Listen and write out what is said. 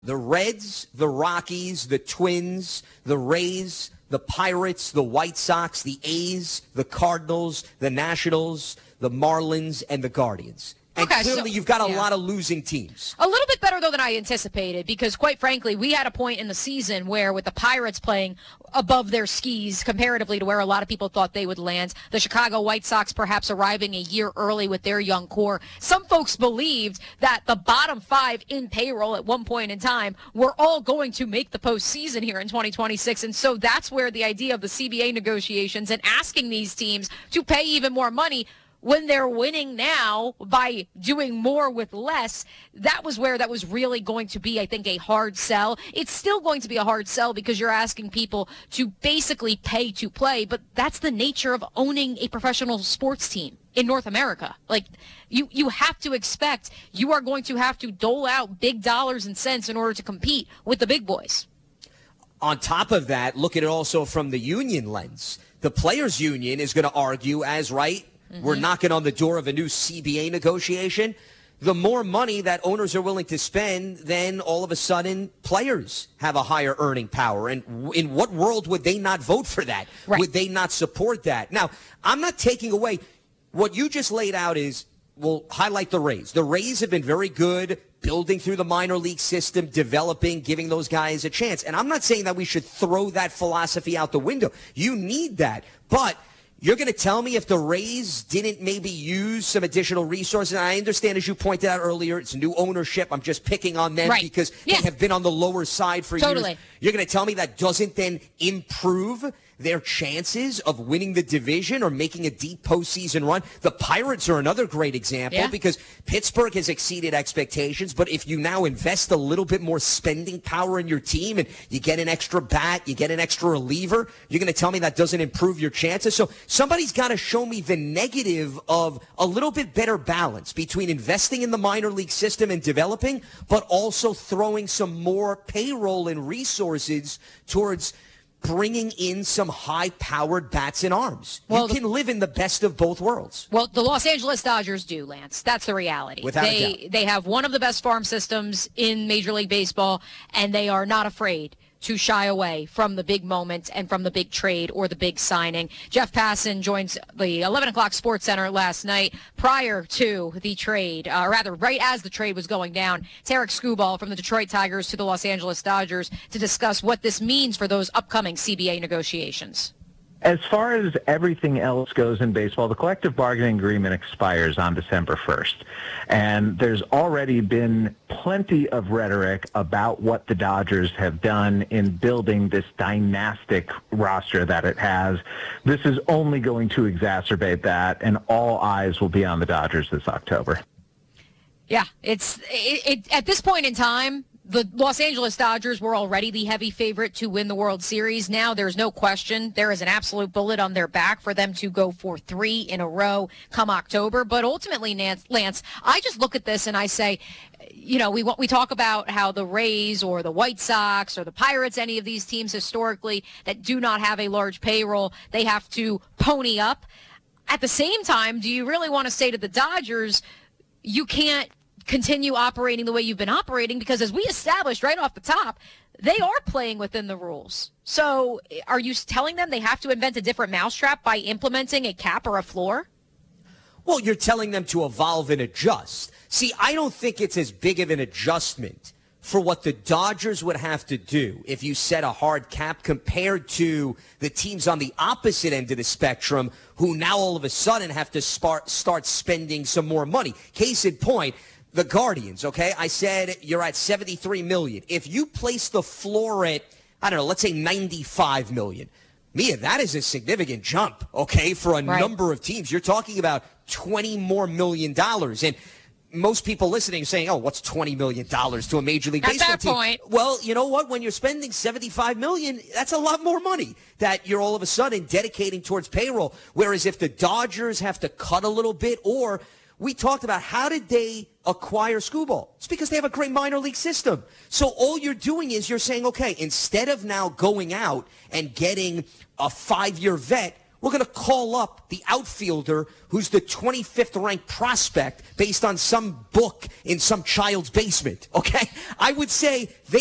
The Reds, the Rockies, the Twins, the Rays, the Pirates, the White Sox, the A's, the Cardinals, the Nationals, the Marlins, and the Guardians. And clearly you've got a lot of losing teams. A little bit better, though, than I anticipated because, quite frankly, we had a point in the season where with the Pirates playing above their skis comparatively to where a lot of people thought they would land, the Chicago White Sox perhaps arriving a year early with their young core. Some folks believed that the bottom five in payroll at one point in time were all going to make the postseason here in 2026. And so that's where the idea of the CBA negotiations and asking these teams to pay even more money when they're winning now by doing more with less, that was where that was really going to be, I think, a hard sell. It's still going to be a hard sell because you're asking people to basically pay to play, but that's the nature of owning a professional sports team in North America. Like, you have to expect you are going to have to dole out big dollars and cents in order to compete with the big boys. On top of that, look at it also from the union lens. The players' union is going to argue as, right, we're knocking on the door of a new CBA negotiation. The more money that owners are willing to spend, then all of a sudden players have a higher earning power. And in what world would they not vote for that? Right. Would they not support that? Now, I'm not taking away what you just laid out is, we'll highlight the Rays. The Rays have been very good building through the minor league system, developing, giving those guys a chance. And I'm not saying that we should throw that philosophy out the window. You need that. But you're going to tell me if the Rays didn't maybe use some additional resources? And I understand, as you pointed out earlier, it's new ownership. I'm just picking on them because they have been on the lower side for years. You're going to tell me that doesn't then improve their chances of winning the division or making a deep postseason run? The Pirates are another great example because Pittsburgh has exceeded expectations, but if you now invest a little bit more spending power in your team and you get an extra bat, you get an extra reliever, you're going to tell me that doesn't improve your chances? So somebody's got to show me the negative of a little bit better balance between investing in the minor league system and developing, but also throwing some more payroll and resources towards bringing in some high-powered bats and arms. Well, you can live in the best of both worlds. Well, the Los Angeles Dodgers do, Lance. That's the reality. Without a doubt. They have one of the best farm systems in Major League Baseball, and they are not afraid to shy away from the big moment and from the big trade or the big signing. Jeff Passan joins the 11 o'clock Sports Center last night prior to the trade, or rather right as the trade was going down. Tarek Skubal from the Detroit Tigers to the Los Angeles Dodgers to discuss what this means for those upcoming CBA negotiations. As far as everything else goes in baseball, the collective bargaining agreement expires on December 1st. And there's already been plenty of rhetoric about what the Dodgers have done in building this dynastic roster that it has. This is only going to exacerbate that, and all eyes will be on the Dodgers this October. Yeah, at this point in time, the Los Angeles Dodgers were already the heavy favorite to win the World Series. Now there's no question. There is an absolute bullet on their back for them to go for 3 in a row come October. But ultimately, Lance, I just look at this and I say, you know, we talk about how the Rays or the White Sox or the Pirates, any of these teams historically that do not have a large payroll, they have to pony up. At the same time, do you really want to say to the Dodgers, you can't continue operating the way you've been operating? Because as we established right off the top, they are playing within the rules. So are you telling them they have to invent a different mousetrap by implementing a cap or a floor? Well, you're telling them to evolve and adjust. See, I don't think it's as big of an adjustment for what the Dodgers would have to do if you set a hard cap compared to the teams on the opposite end of the spectrum who now all of a sudden have to start spending some more money. Case in point, the Guardians, okay? I said you're at $73 million. If you place the floor at, I don't know, let's say $95 million, Mia, that is a significant jump, okay, for a number of teams. You're talking about $20 more million. And most people listening are saying, oh, what's $20 million to a Major League Baseball team? At that point. Well, you know what? When you're spending $75 million, that's a lot more money that you're all of a sudden dedicating towards payroll. Whereas if the Dodgers have to cut a little bit, or we talked about how did they acquire Skubal? It's because they have a great minor league system. So all you're doing is you're saying, okay, instead of now going out and getting a 5-year vet, we're going to call up the outfielder who's the 25th ranked prospect based on some book in some child's basement, okay? I would say they